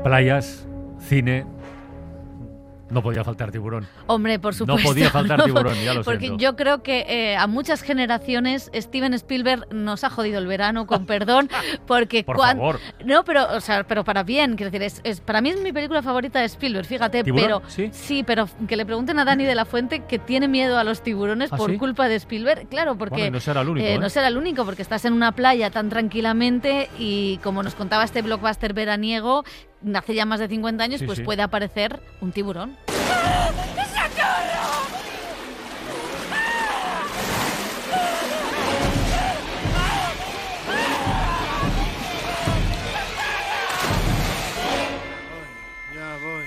Playas, cine... No podía faltar tiburón. Hombre, por supuesto. No podía faltar tiburón, ya lo porque siento. Yo creo que a muchas generaciones Steven Spielberg nos ha jodido el verano, con perdón, porque por favor. No, pero para bien, quiero decir, para mí es mi película favorita de Spielberg, fíjate, ¿Tiburón? pero sí, pero que le pregunten a Dani de la Fuente, que tiene miedo a los tiburones por ¿sí? culpa de Spielberg, claro, porque bueno, no será el único, no será el único, porque estás en una playa tan tranquilamente y como nos contaba este blockbuster veraniego, hace ya más de 50 años, pues puede aparecer un tiburón. Ya voy.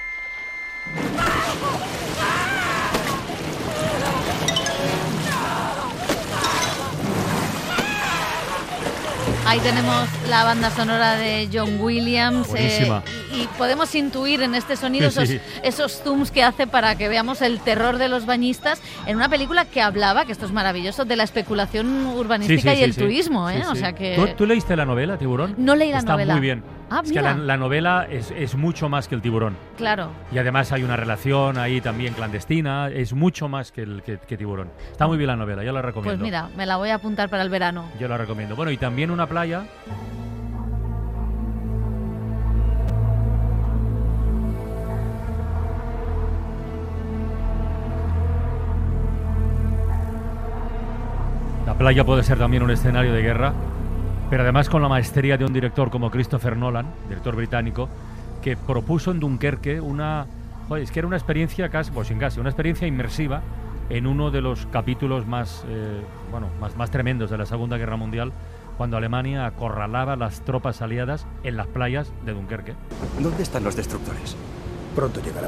Ahí tenemos la banda sonora de John Williams Buenísima. Y podemos intuir en este sonido esos zooms que hace para que veamos el terror de los bañistas en una película que hablaba, que esto es maravilloso, de la especulación urbanística y el turismo. O sea que... ¿Tú leíste la novela, Tiburón? No leí la novela. Está muy bien. Ah, es que la novela es mucho más que el tiburón. Claro. Y además hay una relación ahí también clandestina, es mucho más que tiburón. Está muy bien la novela, yo la recomiendo. Pues mira, me la voy a apuntar para el verano. Yo la recomiendo. Bueno, y también una playa... La playa puede ser también un escenario de guerra, pero además con la maestría de un director como Christopher Nolan, director británico, que propuso en Dunkerque es que era una experiencia una experiencia inmersiva en uno de los capítulos más tremendos de la Segunda Guerra Mundial, cuando Alemania acorralaba las tropas aliadas en las playas de Dunkerque. ¿Dónde están los destructores? Pronto llegará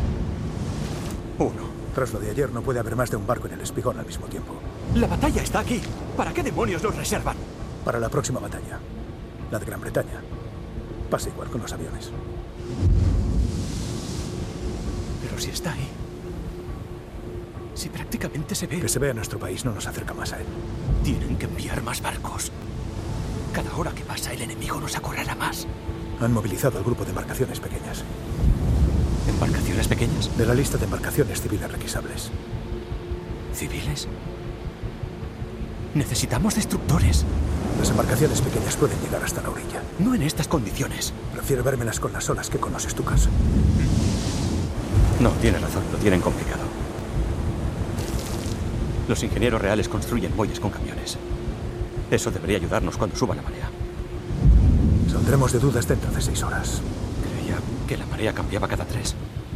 uno. Tras lo de ayer no puede haber más de un barco en el espigón al mismo tiempo. La batalla está aquí. ¿Para qué demonios los reservan? Para la próxima batalla, la de Gran Bretaña. Pasa igual con los aviones. Pero si está ahí. Si prácticamente se ve. Que se vea nuestro país no nos acerca más a él. Tienen que enviar más barcos. Cada hora que pasa el enemigo nos acorrala más. Han movilizado al grupo de embarcaciones pequeñas. ¿Embarcaciones pequeñas? De la lista de embarcaciones civiles requisables. ¿Civiles? Necesitamos destructores. Las embarcaciones pequeñas pueden llegar hasta la orilla. No en estas condiciones. Prefiero vérmelas con las olas que con los estucas. No, tiene razón, lo tienen complicado. Los ingenieros reales construyen muelles con camiones. Eso debería ayudarnos cuando suba la marea. Saldremos de dudas dentro de 6 horas. Creía que la marea cambiaba cada 3.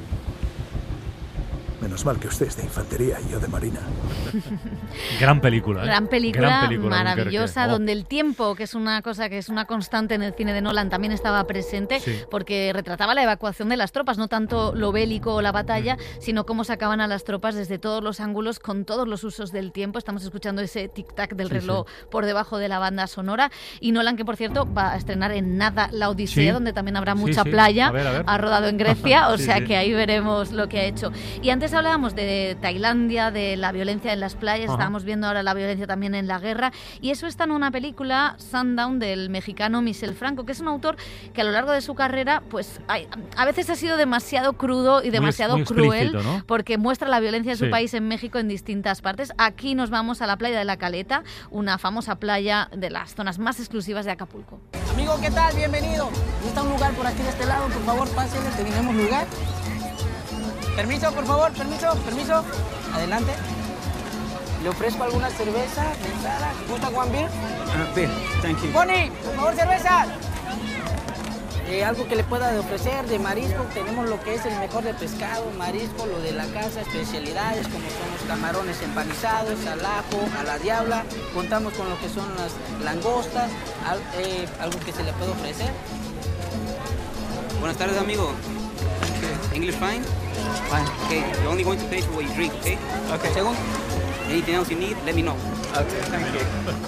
Menos mal que usted es de infantería y yo de marina. Gran película, ¿eh? Gran película maravillosa, Dunkerque. donde el tiempo, que es una cosa que es una constante en el cine de Nolan, también estaba presente, porque retrataba la evacuación de las tropas, no tanto lo bélico o la batalla, sino cómo sacaban a las tropas desde todos los ángulos, con todos los usos del tiempo. Estamos escuchando ese tic-tac del reloj por debajo de la banda sonora. Y Nolan, que por cierto va a estrenar en nada La Odisea, donde también habrá mucha playa. A ver. Ha rodado en Grecia, o sea que ahí veremos lo que ha hecho. Y antes hablábamos de Tailandia, de la violencia en las playas, estábamos viendo ahora la violencia también en la guerra, y eso está en una película, Sundown, del mexicano Michel Franco, que es un autor que a lo largo de su carrera, pues a veces ha sido demasiado crudo y demasiado muy cruel, explícito, ¿no? porque muestra la violencia de su país en México en distintas partes. Aquí nos vamos a la playa de La Caleta, una famosa playa de las zonas más exclusivas de Acapulco. Amigo, ¿qué tal? Bienvenido. ¿Está un lugar por aquí de este lado? Por favor, pásenle, tenemos lugar. Permiso, por favor, permiso. Adelante. Le ofrezco alguna cerveza de entrada. ¿Gusta one beer? Beer, thank you. Bonnie, por favor, cerveza. Algo que le pueda ofrecer de marisco, tenemos lo que es el mejor de pescado, marisco, lo de la casa, especialidades como son los camarones empanizados, al ajo, a la diabla, contamos con lo que son las langostas, algo que se le puede ofrecer. Buenas tardes, amigo. English fine? Fine. Okay, you're only going to pay for what you drink, okay? Okay. Segundo. Anything else you need, let me know. Okay, thank you.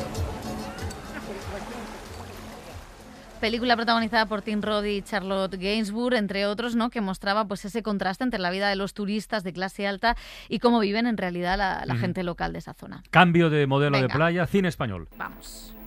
Película protagonizada por Tim Roth y Charlotte Gainsbourg, entre otros, ¿no? Que mostraba pues ese contraste entre la vida de los turistas de clase alta y cómo viven en realidad la gente local de esa zona. Cambio de modelo de playa, cine español. Vamos.